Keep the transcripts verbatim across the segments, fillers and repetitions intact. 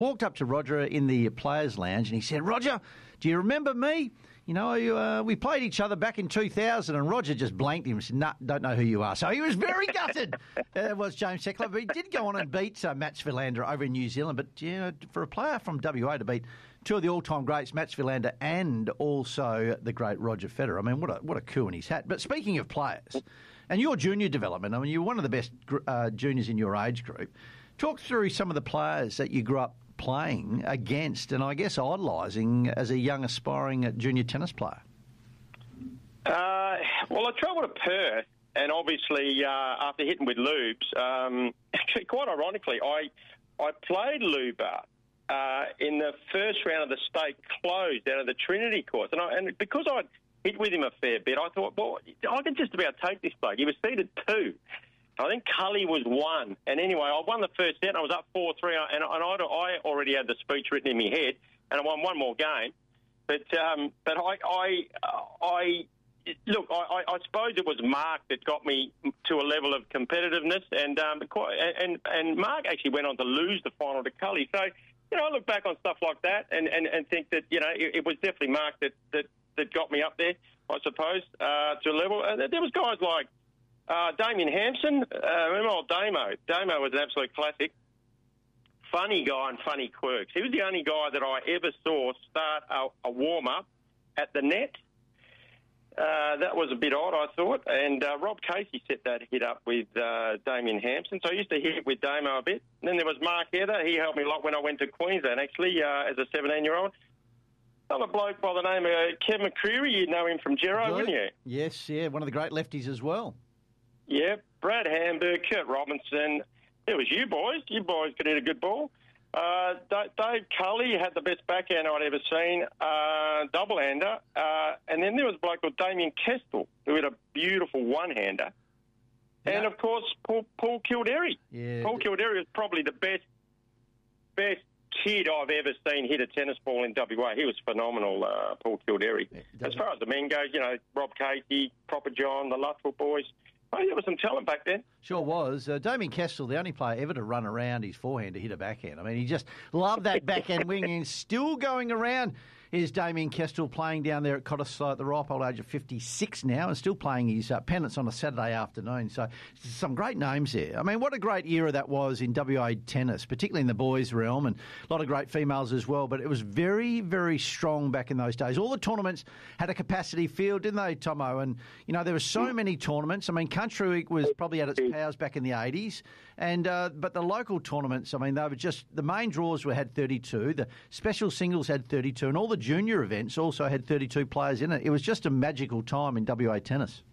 walked up to Roger in the players' lounge and he said, "Roger, do you remember me? You know, uh, we played each other back in two thousand." And Roger just blanked him and said, "Nah, don't know who you are." So he was very gutted. uh, was James Heckler. But he did go on and beat uh, Mats Wilander over in New Zealand. But, you know, for a player from W A to beat two of the all-time greats, Mats Wilander and also the great Roger Federer, I mean, what a, what a coup in his hat. But speaking of players, and your junior development, I mean, you're one of the best uh, juniors in your age group. Talk through some of the players that you grew up playing against and I guess idolising as a young aspiring junior tennis player. Uh, well, I travelled to Perth, and obviously uh, after hitting with Lubes, um, actually quite ironically, I I played Luba uh, in the first round of the state closed down at the Trinity courts, and, I, and because I'd hit with him a fair bit, I thought, well, I could just about take this bloke. He was seeded two. I think Cully was one. And anyway, I won the first set and I was up four three, and, and I, I already had the speech written in my head, and I won one more game. But um, but I, I, I look, I, I suppose it was Mark that got me to a level of competitiveness, and um, and and Mark actually went on to lose the final to Cully. So, you know, I look back on stuff like that and, and, and think that, you know, it, it was definitely Mark that, that, that got me up there, I suppose, uh, to a level. And there was guys like Uh, Damien Hampson, uh, remember old Damo? Damo was an absolute classic. Funny guy and funny quirks. He was the only guy that I ever saw start a, a warm-up at the net. Uh, that was a bit odd, I thought. And uh, Rob Casey set that hit up with uh, Damien Hampson. So I used to hit with Damo a bit. And then there was Mark Heather. He helped me a lot when I went to Queensland, actually, uh, as a seventeen-year-old. Another bloke by the name of Kev McCreary. You'd know him from Gero, wouldn't you? Yes, yeah, one of the great lefties as well. Yeah, Brad Hamburg, Kurt Robinson. It was you boys. You boys could hit a good ball. Uh, Dave Cully had the best backhand I'd ever seen, uh, double-hander. Uh, and then there was a bloke called Damien Kestel, who had a beautiful one-hander. Yeah. And, of course, Paul, Paul Kildare. Yeah. Paul Kildare was probably the best best kid I've ever seen hit a tennis ball in W A. He was phenomenal, uh, Paul Kildare. Yeah, as far as the men goes, you know, Rob Casey, Proper John, the Luttrell boys. Oh, there was some talent back then. Sure was. Uh, Damien Kestel, the only player ever to run around his forehand to hit a backhand. I mean, he just loved that backhand wing, and still going around is Damien Kestel playing down there at Cottesloe at the ripe old age of fifty-six now, and still playing his uh, pennants on a Saturday afternoon. So some great names there. I mean, what a great era that was in W A tennis, particularly in the boys' realm, and a lot of great females as well. But it was very, very strong back in those days. All the tournaments had a capacity field, didn't they, Tomo? And, you know, there were so many tournaments. I mean, Country Week was probably at its powers back in the eighties. And uh, but the local tournaments, I mean, they were just, the main draws were had thirty-two, the special singles had thirty-two, and all the junior events also had thirty-two players in it. It was just a magical time in W A tennis.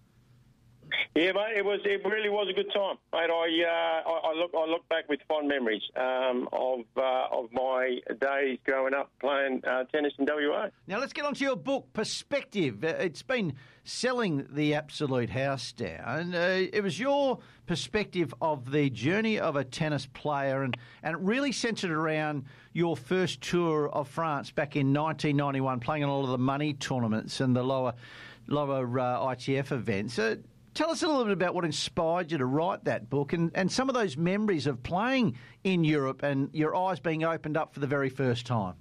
Yeah, mate, it was. It really was a good time, mate. I uh, I, I look I look back with fond memories um, of uh, of my days growing up playing uh, tennis in W A. Now let's get on to your book, Perspective. It's been selling the absolute house down. Uh, it was your perspective of the journey of a tennis player, and, and it really centred around your first tour of France back in nineteen ninety-one, playing in all of the money tournaments and the lower lower uh, I T F events. Uh, Tell us a little bit about what inspired you to write that book, and, and some of those memories of playing in Europe and your eyes being opened up for the very first time.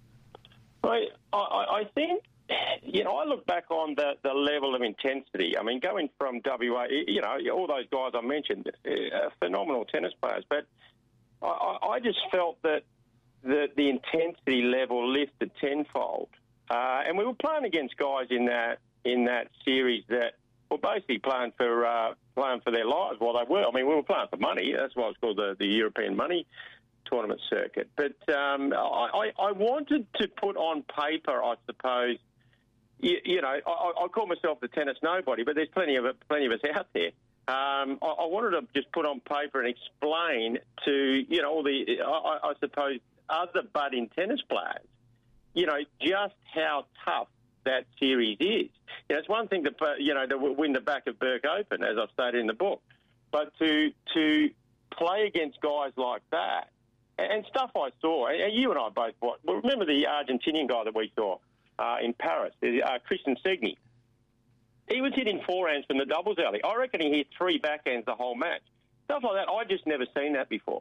I, I, I think, you know, I look back on the, the level of intensity. I mean, going from W A, you know, all those guys I mentioned, uh, phenomenal tennis players, but I, I just felt that the, the intensity level lifted tenfold. Uh, and we were playing against guys in that in that series that were basically playing for uh, playing for their lives while they were. I mean, we were playing for money. That's why it's called the, the European Money Tournament Circuit. But um, I, I wanted to put on paper, I suppose, you, you know, I, I call myself the tennis nobody, but there's plenty of it, plenty of us out there. Um, I, I wanted to just put on paper and explain to, you know, all the, I, I suppose, other budding tennis players, you know, just how tough that series is. You know, it's one thing to, you know, to win the back of Burke Open, as I've stated in the book, but to to play against guys like that and stuff I saw, and you and I both, well, remember the Argentinian guy that we saw uh, in Paris, uh, Christian Segni. He was hitting forehands from the doubles alley. I reckon he hit three backhands the whole match. Stuff like that, I just never seen that before.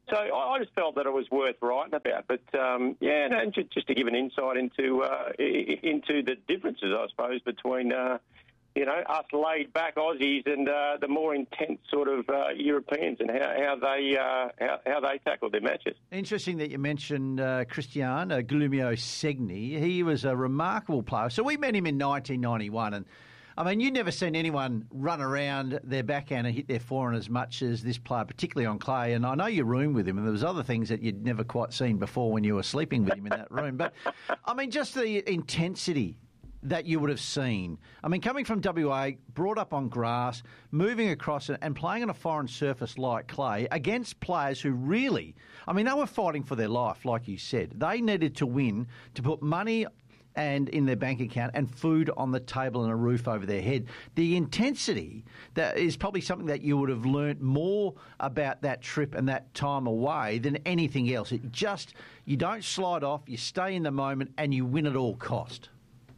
so I, I just felt that it was worth writing about. But um, yeah, no, just, just to give an insight into uh, into the differences, I suppose, between uh, you know us laid back Aussies and uh, the more intense sort of uh, Europeans, and how, how they uh, how, how they tackled their matches. Interesting that you mentioned uh, Christian uh, Glumio-Segni. He was a remarkable player. So we met him in nineteen ninety-one, and I mean, you'd never seen anyone run around their backhand and hit their forehand as much as this player, particularly on clay. And I know you roomed with him, and there was other things that you'd never quite seen before when you were sleeping with him in that room. But, I mean, just the intensity that you would have seen. I mean, coming from W A, brought up on grass, moving across it and playing on a foreign surface like clay against players who really, I mean, they were fighting for their life, like you said. They needed to win to put money and in their bank account and food on the table and a roof over their head. The intensity that is probably something that you would have learnt more about that trip and that time away than anything else. It just, you don't slide off, you stay in the moment and you win at all cost.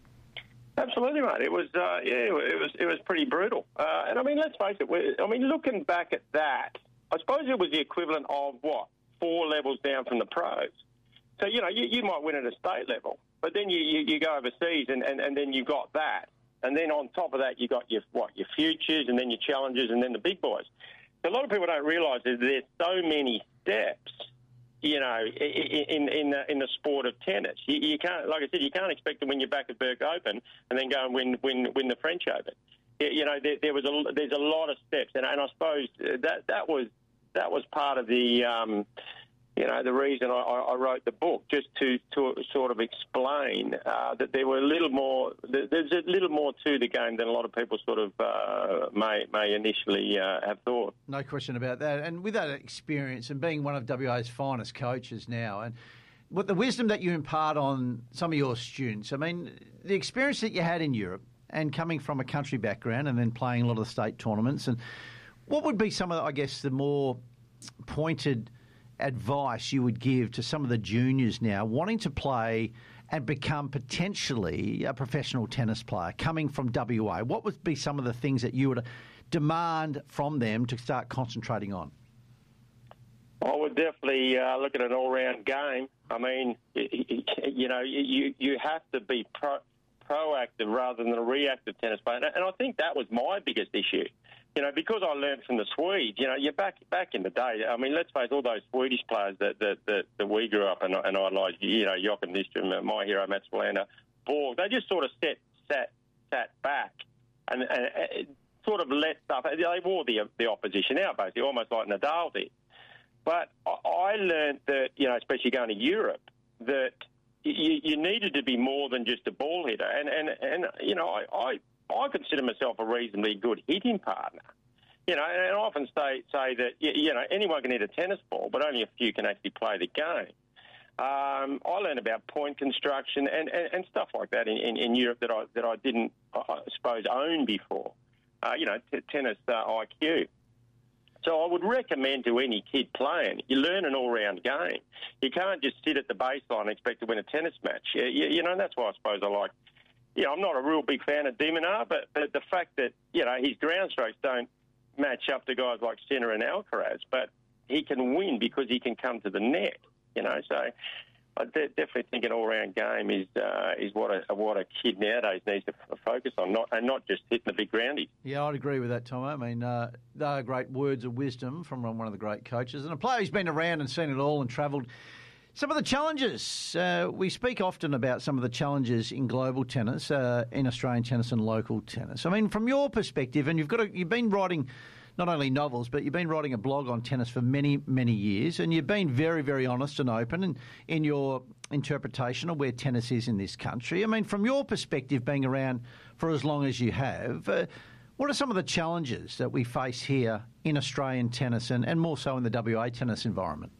Absolutely, mate. It was, uh, yeah, it was, it was pretty brutal. Uh, and I mean, let's face it. We're, I mean, looking back at that, I suppose it was the equivalent of what, four levels down from the pros. So you know, you, you might win at a state level, but then you, you, you go overseas, and, and, and then you got that, and then on top of that, you got your what your futures, and then your challengers, and then the big boys. So a lot of people don't realise that there's so many steps. You know, in in the, in the sport of tennis, you, you can't, like I said, you can't expect to win your back at Berk Open and then go and win win win the French Open. You know, there, there was a there's a lot of steps, and, and I suppose that that was that was part of the um, you know the reason I, I wrote the book, just to to sort of explain uh, that there were a little more there's a little more to the game than a lot of people sort of uh, may may initially uh, have thought. No question about that. And with that experience and being one of W A's finest coaches now, and what the wisdom that you impart on some of your students, I mean, the experience that you had in Europe and coming from a country background and then playing a lot of the state tournaments, and what would be some of, I guess, the more pointed advice you would give to some of the juniors now wanting to play and become potentially a professional tennis player coming from W A? What would be some of the things that you would demand from them to start concentrating on? I would definitely uh, look at an all-round game. I mean, you know, you you have to be pro- proactive rather than a reactive tennis player. And I think that was my biggest issue. You know, because I learned from the Swedes, you know, you're back back in the day. I mean, let's face all those Swedish players that that, that, that we grew up and, and I like, you know, Joachim Nyström, my hero, Mats Wilander, Borg, they just sort of sat, sat, sat back and, and, and sort of let stuff, they wore the, the opposition out, basically, almost like Nadal did. But I learned that, you know, especially going to Europe, that you, you needed to be more than just a ball hitter. And, and, and you know, I, I I consider myself a reasonably good hitting partner. You know, and I often say say that, you know, anyone can hit a tennis ball, but only a few can actually play the game. Um, I learned about point construction and, and, and stuff like that in, in, in Europe that I that I didn't, I suppose, own before. Uh, you know, t- tennis uh, I Q. So I would recommend to any kid playing, you learn an all-round game. You can't just sit at the baseline and expect to win a tennis match. You, you know, and that's why I suppose I like. You know, I'm not a real big fan of de Minaur, but, but the fact that, you know, his ground strokes don't match up to guys like Sinner and Alcaraz, but he can win because he can come to the net, you know. So I de- definitely think an all-round game is uh, is what a what a kid nowadays needs to f- focus on, not and not just hitting the big groundies. Yeah, I'd agree with that, Tom. I mean, uh, they are great words of wisdom from one of the great coaches and a player who's been around and seen it all and travelled. Some of the challenges. Uh, we speak often about some of the challenges in global tennis, uh, in Australian tennis and local tennis. I mean, from your perspective, and you've got a, you've been writing not only novels, but you've been writing a blog on tennis for many, many years, and you've been very, very honest and open in, in your interpretation of where tennis is in this country. I mean, from your perspective, being around for as long as you have, uh, what are some of the challenges that we face here in Australian tennis and, and more so in the W A tennis environment?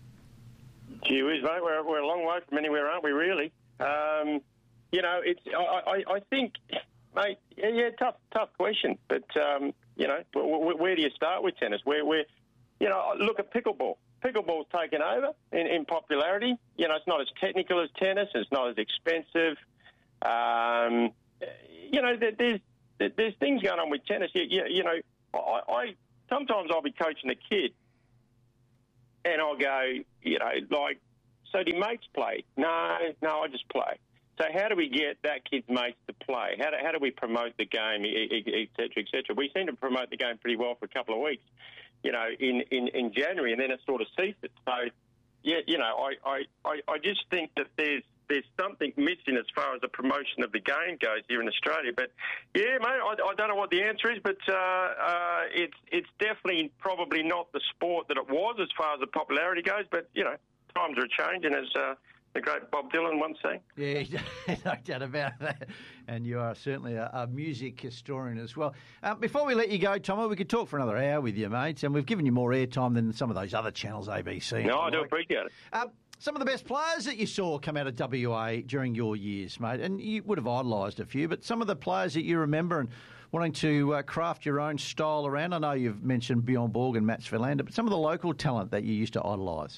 Gee whiz, mate, we're, we're a long way from anywhere, aren't we, really? Um, you know, it's. I, I, I think, mate, yeah, yeah, tough tough question. But, um, you know, where, where do you start with tennis? Where, where, you know, look at pickleball. Pickleball's taken over in, in popularity. You know, it's not as technical as tennis. It's not as expensive. Um, you know, there, there's there's things going on with tennis. You, you, you know, I, I sometimes I'll be coaching a kid, and I'll go, you know, like, so do your mates play? No, no, I just play. So how do we get that kid's mates to play? How do, how do we promote the game, et cetera, et cetera? We seem to promote the game pretty well for a couple of weeks, you know, in, in, in January, and then it sort of ceases. So, yeah, you know, I, I, I just think that there's there's something missing as far as the promotion of the game goes here in Australia. But, yeah, mate, I, I don't know what the answer is, but uh, uh, it's, it's definitely probably not the sport that it was as far as the popularity goes. But, you know, times are changing, as uh, the great Bob Dylan once sang. Yeah, no doubt about that. And you are certainly a, a music historian as well. Um, before we let you go, Tomo, we could talk for another hour with you, mate, and we've given you more airtime than some of those other channels, A B C. No, I do like. appreciate it. Um, some of the best players that you saw come out of W A during your years, mate, and you would have idolised a few, but some of the players that you remember and wanting to uh, craft your own style around, I know you've mentioned Bjorn Borg and Mats Wilander, but some of the local talent that you used to idolise.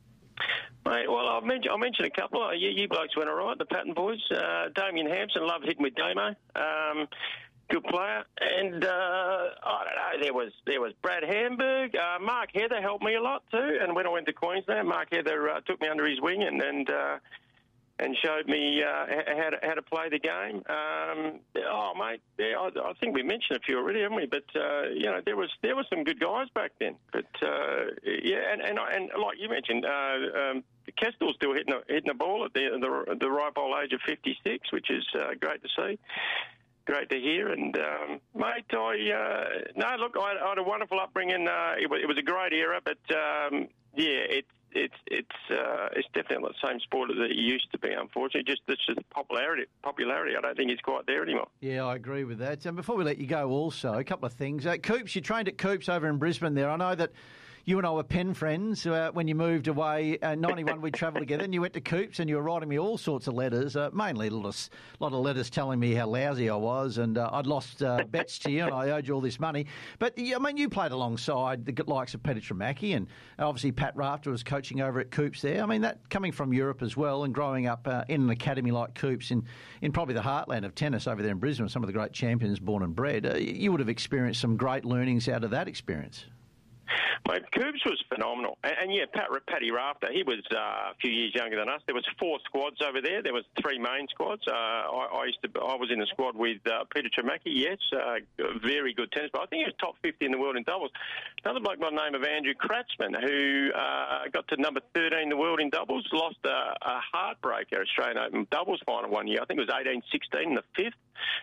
Mate, well, I'll mention, I'll mention a couple. You, you blokes went all right, the Patton boys. Uh, Damien Hampson, loved hitting with Damo. Um, good player. And, uh, I don't know, there was there was Brad Hamburg. Uh, Mark Heather helped me a lot too. And when I went to Queensland, Mark Heather uh, took me under his wing and and, uh, and showed me uh, how, to, how to play the game. Um, oh, mate, yeah, I, I think we mentioned a few already, haven't we? But, uh, you know, there was there were some good guys back then. But, uh, yeah, and, and, and like you mentioned, uh, um, Kestel's still hitting a, hitting a ball at the, the the ripe old age of fifty-six, which is uh, great to see, great to hear. And um, mate, I uh, no look, I, I had a wonderful upbringing. Uh, it, was, it was a great era, but um, yeah, it's it's it's uh, it's definitely not the same sport as it used to be. Unfortunately, just it's just popularity. Popularity, I don't think is quite there anymore. Yeah, I agree with that. And before we let you go, also a couple of things. Uh, Coops, you trained at Coops over in Brisbane. There, I know that. You and I were pen friends uh, when you moved away. In ninety-one, we travelled together, and you went to Coops, and you were writing me all sorts of letters, uh, mainly a lot of letters telling me how lousy I was, and uh, I'd lost uh, bets to you, and I owed you all this money. But, I mean, you played alongside the likes of Peter Tremacki, and obviously Pat Rafter was coaching over at Coops there. I mean, that coming from Europe as well, and growing up uh, in an academy like Coops in, in probably the heartland of tennis over there in Brisbane, some of the great champions born and bred, uh, you would have experienced some great learnings out of that experience. Mate, Coops was phenomenal. And, and yeah, Pat, Paddy Rafter, he was uh, a few years younger than us. There was four squads over there. There was three main squads. Uh, I, I used to, I was in the squad with uh, Peter Tremacki, yes, uh, very good tennis player. I think he was top fifty in the world in doubles. Another bloke by the name of Andrew Kratzman, who uh, got to number thirteen in the world in doubles, lost a, a heartbreaker Australian Open doubles final one year. I think it was eighteen sixteen in the fifth.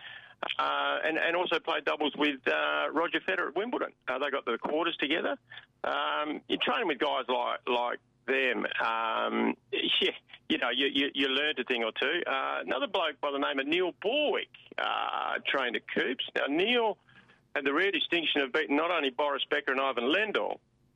Uh, and, and also played doubles with uh, Roger Federer at Wimbledon. Uh, they got the quarters together. Um, you're training with guys like like them. Um, yeah, you know, you, you, you learned a thing or two. Uh, another bloke by the name of Neil Borwick uh, trained at Coops. Now, Neil had the rare distinction of beating not only Boris Becker and Ivan Lendl,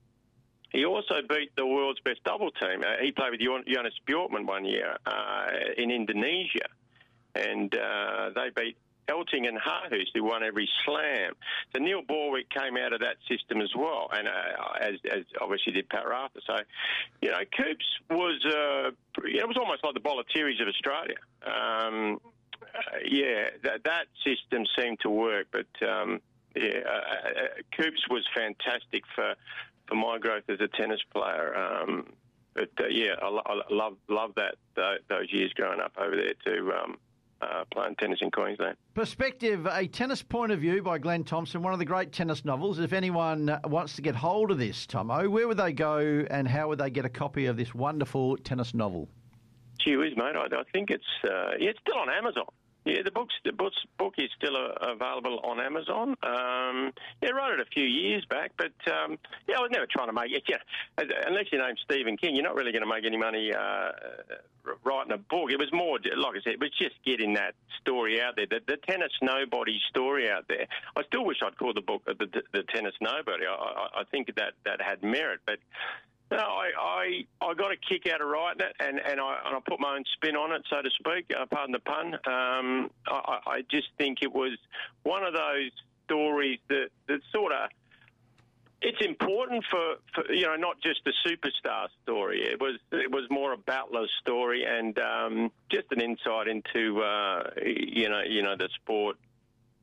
he also beat the world's best double team. Uh, he played with Jonas Bjorkman one year uh, in Indonesia, and uh, they beat Elting and Harhus, who won every slam. So Neil Borwick came out of that system as well, and uh, as, as obviously did Pat Rafter. So, you know, Coops was, uh, it was almost like the Bollettieri of Australia. Um, uh, yeah, that, that system seemed to work, but um, yeah, uh, uh, Coops was fantastic for for my growth as a tennis player. Um, but uh, yeah, I, I love love that uh, those years growing up over there too. Um, Uh, playing tennis in Queensland. Perspective, A Tennis Point of View by Glenn Thompson, one of the great tennis novels. If anyone wants to get hold of this, Tomo, where would they go and how would they get a copy of this wonderful tennis novel? Gee whiz, mate, I, I think it's uh, yeah, it's still on Amazon. Yeah, the book's, the book's, book is still uh, available on Amazon. Um, yeah, I wrote it a few years back, but um, yeah, I was never trying to make it. Yeah, unless your name's Stephen King, you're not really going to make any money uh, writing a book. It was more, like I said, it was just getting that story out there, the, the tennis nobody story out there. I still wish I'd call the book the, the, the Tennis Nobody. I, I, I think that that had merit, but. No, I, I I got a kick out of writing it, and, and, I, and I put my own spin on it, so to speak, uh, pardon the pun. Um, I, I just think it was one of those stories that, that sort of, it's important for, for, you know, not just the superstar story. It was it was more a battler's story and um, just an insight into, uh, you know, you know, the sport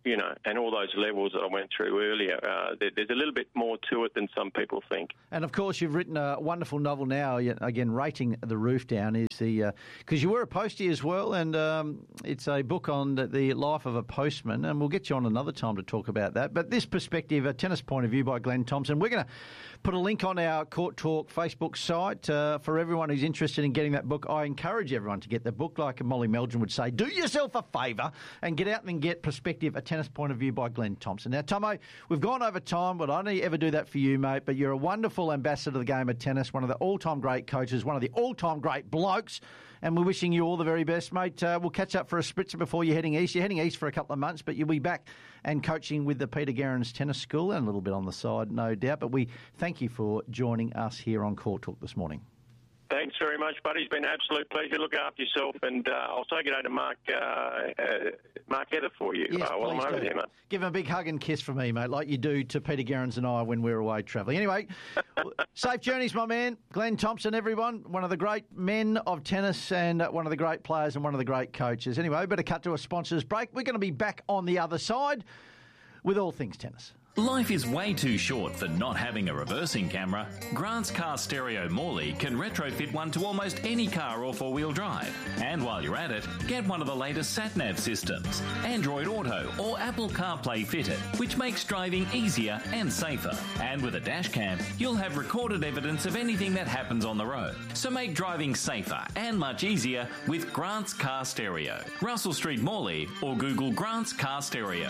you know, and all those levels that I went through earlier. Uh, there, there's a little bit more to it than some people think. And, of course, you've written a wonderful novel now, again, Rating the Roof Down, is the because uh, you were a postie as well, and um, it's a book on the, the life of a postman, and we'll get you on another time to talk about that. But this perspective, a tennis point of view by Glenn Thompson, we're going to put a link on our Court Talk Facebook site uh, for everyone who's interested in getting that book. I encourage everyone to get the book. Like Molly Meldrum would say, do yourself a favour and get out and get Perspective, a tennis point of view by Glenn Thompson. Now, Tomo, we've gone over time, but I don't ever do that for you, mate, but you're a wonderful ambassador of the game of tennis, one of the all-time great coaches, one of the all-time great blokes, and we're wishing you all the very best, mate. Uh, we'll catch up for a spritzer before you're heading east. You're heading east for a couple of months, but you'll be back and coaching with the Peter Gerrans Tennis School and a little bit on the side, no doubt. But we thank you for joining us here on Court Talk this morning. Thanks very much, buddy. It's been an absolute pleasure. Look after yourself, and uh, I'll say good day to Mark, uh, uh, Mark Heather for you yes, uh, while I'm over there, mate. Give him a big hug and kiss from me, mate, like you do to Peter Gerrans and I when we're away travelling. Anyway, safe journeys, my man. Glenn Thompson, everyone, one of the great men of tennis and one of the great players and one of the great coaches. Anyway, better cut to a sponsor's break. We're going to be back on the other side with all things tennis. Life is way too short for not having a reversing camera. Grant's Car Stereo Morley can retrofit one to almost any car or four-wheel drive. And while you're at it, get one of the latest sat-nav systems, Android Auto or Apple CarPlay fitted, which makes driving easier and safer. And with a dash cam, you'll have recorded evidence of anything that happens on the road. So make driving safer and much easier with Grant's Car Stereo. Russell Street Morley or Google Grant's Car Stereo.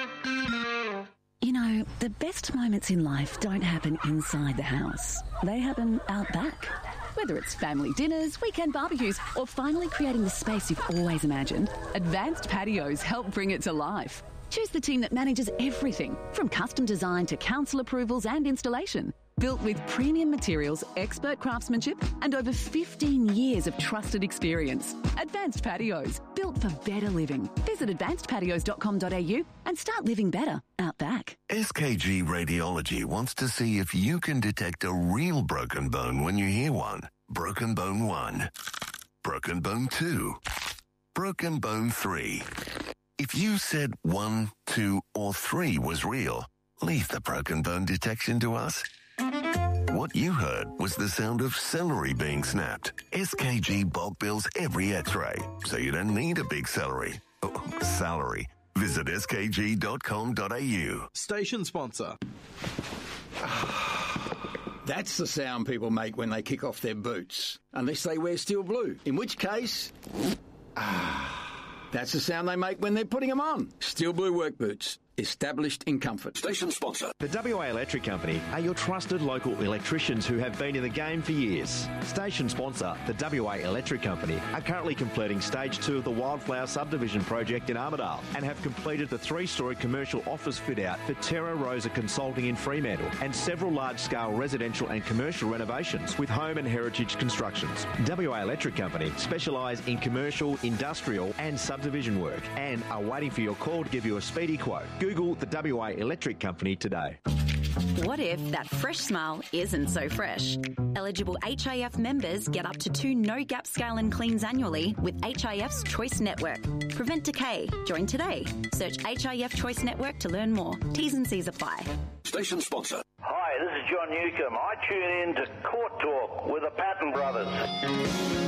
You know, the best moments in life don't happen inside the house. They happen out back. Whether it's family dinners, weekend barbecues, or finally creating the space you've always imagined, Advanced Patios help bring it to life. Choose the team that manages everything, from custom design to council approvals and installation. Built with premium materials, expert craftsmanship, and over fifteen years of trusted experience. Advanced Patios, built for better living. Visit advanced patios dot com dot a u and start living better out back. S K G Radiology wants to see if you can detect a real broken bone when you hear one. Broken bone one. Broken bone two. Broken bone three. If you said one, two, or three was real, leave the broken bone detection to us. What you heard was the sound of celery being snapped. S K G bulk bills every x-ray, so you don't need a big celery. Oh, salary. Visit S K G dot com dot a u. Station sponsor. That's the sound people make when they kick off their boots, unless they wear steel blue, in which case... That's the sound they make when they're putting them on. Steel blue work boots. Established in comfort. Station sponsor. The W A Electric Company are your trusted local electricians who have been in the game for years. Station sponsor, the W A Electric Company, are currently completing stage two of the Wildflower subdivision project in Armidale and have completed the three-storey commercial office fit-out for Terra Rosa Consulting in Fremantle and several large-scale residential and commercial renovations with home and heritage constructions. W A Electric Company specialise in commercial, industrial and subdivision work and are waiting for your call to give you a speedy quote. Google the W A Electric Company today. What if that fresh smile isn't so fresh? Eligible H I F members get up to two no-gap scale and cleans annually with H I F's Choice Network. Prevent decay. Join today. Search H I F Choice Network to learn more. T's and C's apply. Station sponsor. Hi, this is John Newcomb. I tune in to Court Talk with the Patton Brothers.